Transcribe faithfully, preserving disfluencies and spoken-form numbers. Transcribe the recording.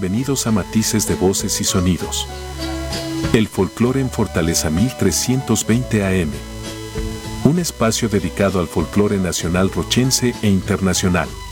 Bienvenidos a Matices de Voces y Sonidos. El folclore en Fortaleza mil trescientos veinte A M. Un espacio dedicado al folclore nacional rochense e internacional.